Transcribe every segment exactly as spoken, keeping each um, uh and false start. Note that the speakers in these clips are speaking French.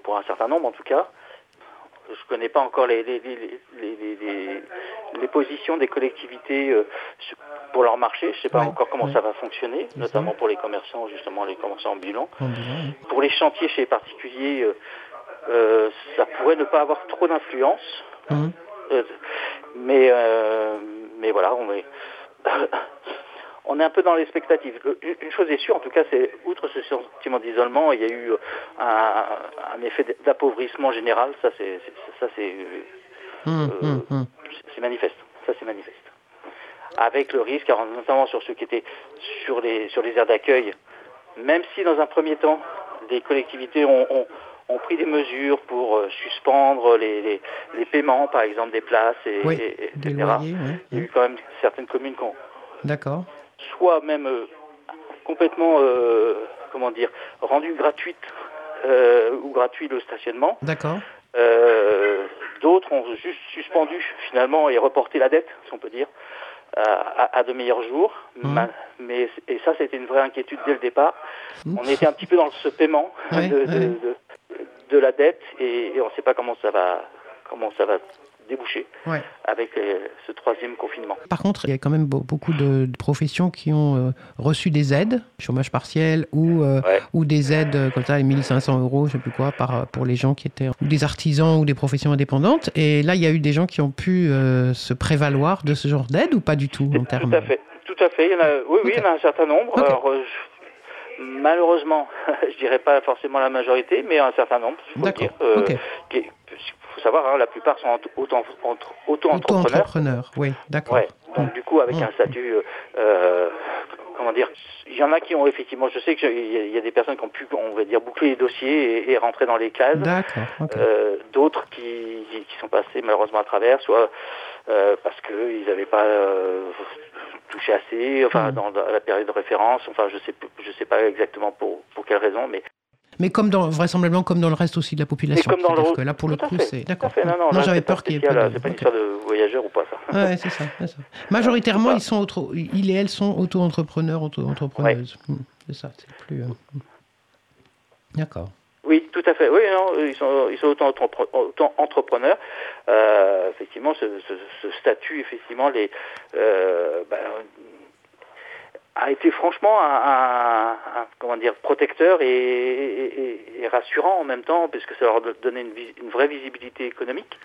pour un certain nombre en tout cas. Je ne connais pas encore les, les, les, les, les, les, les positions des collectivités euh, pour leur marché. Je ne sais pas ouais, encore comment ouais. ça va fonctionner, C'est notamment ça. pour les commerçants, justement les commerçants ambulants. Ambulant, oui. Pour les chantiers chez les particuliers, euh, euh, ça pourrait ne pas avoir trop d'influence. Mmh. Euh, mais, euh, mais voilà, on est... On est un peu dans l'expectative. Une chose est sûre, en tout cas, c'est, outre ce sentiment d'isolement, il y a eu un, un effet d'appauvrissement général. Ça, c'est, c'est, ça, c'est, Mmh, euh, mmh, mmh. c'est manifeste. Ça, c'est manifeste. Avec le risque, alors, notamment sur ceux qui étaient sur les, sur les aires d'accueil, même si dans un premier temps, les collectivités ont, ont, ont pris des mesures pour euh, suspendre les, les, les paiements, par exemple, des places, et, Oui, et, et des cetera. loyers, oui. Il y a eu quand même certaines communes qui ont D'accord. soit même euh, complètement, euh, comment dire, rendu gratuite euh, ou gratuit le stationnement. D'accord. Euh, d'autres ont juste suspendu finalement et reporté la dette, si on peut dire, à, à, à de meilleurs jours. Mmh. Ma, mais, et ça, c'était une vraie inquiétude dès le départ. Mmh. On était un petit peu dans ce paiement Ouais, de, ouais. de, de, de la dette et, et on ne sait pas comment ça va, comment ça va déboucher Ouais. avec les, ce troisième confinement. Par contre, il y a quand même be- beaucoup de, de professions qui ont euh, reçu des aides, chômage partiel ou, euh, Ouais. ou des aides euh, comme ça, les mille cinq cents euros, je sais plus quoi, par, pour les gens qui étaient ou des artisans ou des professions indépendantes. Et là, il y a eu des gens qui ont pu euh, se prévaloir de ce genre d'aide ou pas du tout en termes. Tout à fait, tout à fait. Il y en a, oui, oui, Ok. il y en a un certain nombre. Ok. Alors, euh, je- malheureusement, je dirais pas forcément la majorité, mais un certain nombre, il faut le D'accord. dire. Euh, Ok. Il faut savoir, hein, la plupart sont auto- auto- auto-entrepreneurs. Auto-entrepreneur, oui, d'accord. Ouais. Donc Mm. du coup, avec Mm. un statut, euh, euh, comment dire, il y en a qui ont effectivement, je sais qu'il y, a- il y a des personnes qui ont pu, on va dire, boucler les dossiers et, et rentrer dans les cases. D'accord. Ok. Euh, d'autres qui, qui sont passés malheureusement à travers, soit euh, parce qu'ils n'avaient pas euh, touché assez, enfin Mm. dans, dans la période de référence, enfin je sais, je sais pas exactement pour pour quelle raison, mais Mais comme dans, vraisemblablement comme dans le reste aussi de la population. mais comme dans le C'est-à-dire que là, pour le tout à coup, fait, c'est tout à d'accord. fait, non non, Non, là, j'avais c'est pas peur qu'il y ait spécial, pas de. c'est pas une Ok. histoire de voyageurs ou pas ça. Ouais, c'est ça, c'est ça. Majoritairement, Voilà. ils sont auto, ils et elles sont auto-entrepreneurs, auto-entrepreneuses. Hmm, c'est ça, c'est plus. euh, D'accord. Oui, tout à fait. Oui, non, ils sont, ils sont auto-entrepreneurs. Euh, effectivement, ce, ce, ce statut, effectivement, les, euh, ben, a été franchement un, un, un comment dire protecteur et, et, et rassurant en même temps, puisque ça leur donnait une, une vraie visibilité économique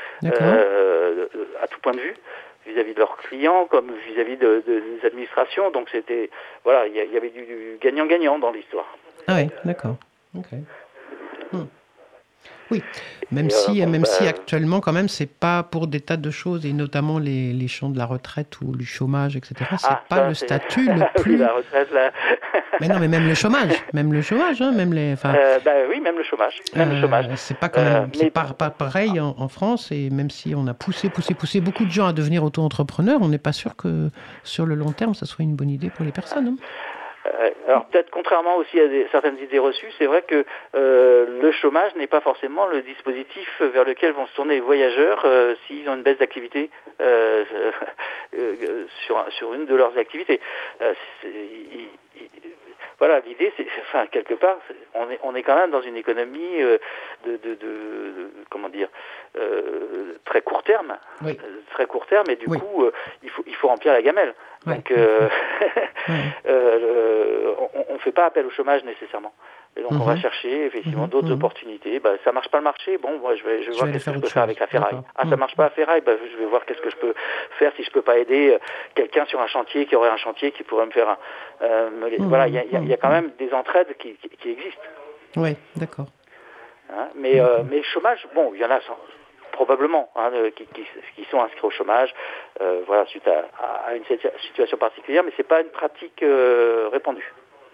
euh, à tout point de vue, vis-à-vis de leurs clients comme vis-à-vis de, de, des administrations. Donc c'était voilà, il y, y avait du, du gagnant-gagnant dans l'histoire. Ah oui, d'accord. Ok. Hmm. Oui, même et, si, euh, bon, même bah, si actuellement, quand même, c'est pas pour des tas de choses, et notamment les, les champs de la retraite ou du chômage, et cetera. C'est ah, pas ça, le c'est... statut le plus. oui, la retraite, là. Mais non, mais même le chômage, même le chômage, hein, même les. Enfin, euh, bah, oui, même le chômage, même euh, le chômage. c'est pas quand Euh, même, mais... c'est pas, pas pareil en, en France, et même si on a poussé, poussé, poussé beaucoup de gens à devenir auto-entrepreneurs, on n'est pas sûr que sur le long terme, ça soit une bonne idée pour les personnes. Hein. Euh, alors peut-être contrairement aussi à des, certaines idées reçues, c'est vrai que euh, le chômage n'est pas forcément le dispositif vers lequel vont se tourner les voyageurs euh, s'ils ont une baisse d'activité euh, euh, sur, sur une de leurs activités. Euh, c'est, il, il, voilà, l'idée, c'est, enfin, quelque part, on est, on est quand même dans une économie euh, de, de, de, de, comment dire, euh, très court terme, oui. euh, très court terme, et du oui. coup, euh, il faut, il faut remplir la gamelle. Ouais. Donc, euh, ouais. euh, on ne fait pas appel au chômage nécessairement. Et donc, mm-hmm. on va chercher effectivement mm-hmm. d'autres mm-hmm. opportunités. Bah, ça marche pas le marché. Bon, moi, je vais, je vais je voir vais qu'est-ce que je peux faire avec la ferraille. D'accord. Ah, ça marche pas la ferraille. Bah, je vais voir qu'est-ce que je peux faire si je peux pas aider euh, quelqu'un sur un chantier qui aurait un chantier qui pourrait me faire un. Euh, me, mm-hmm. Voilà, il y a, y, a, y a quand même des entraides qui, qui, qui existent. Oui, d'accord. Hein, mais, euh, mais le chômage, bon, il y en a sans, probablement hein, qui, qui, qui sont inscrits au chômage, euh, voilà, suite à, à une situation particulière, mais c'est pas une pratique euh, répandue.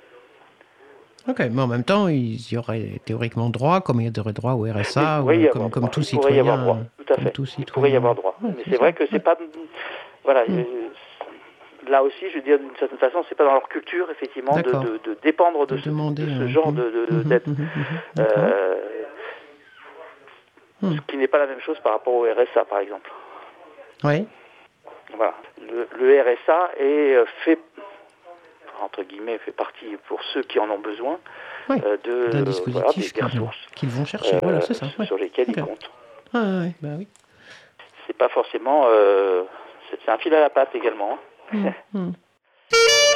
Ok, mais en même temps, ils y auraient théoriquement droit, comme il y aurait droit au R S A, ou comme, comme tout il citoyen. Pourrait y avoir droit, tout à fait. Tout il pourrait y avoir droit. Ouais, mais c'est, c'est vrai que c'est ouais. pas, voilà. Mm. Euh, là aussi, je veux dire d'une certaine façon, c'est pas dans leur culture effectivement de, de, de dépendre de, de, ce, demander, de ce genre euh, de, de, de, d'aide. Mmh, mmh, euh, mmh. Ce qui n'est pas la même chose par rapport au R S A, par exemple. Oui. Voilà. Le, le R S A est fait, entre guillemets, fait partie pour ceux qui en ont besoin, ouais. euh, de, d'un euh, dispositif voilà, des, des qu'ils, ressources qu'ils vont chercher. euh, Voilà, c'est ça. Ouais. sur lesquelles Okay. ils comptent. Ah, ouais, bah oui. C'est pas forcément... Euh, c'est, c'est un fil à la patte également. Mmh, mmh.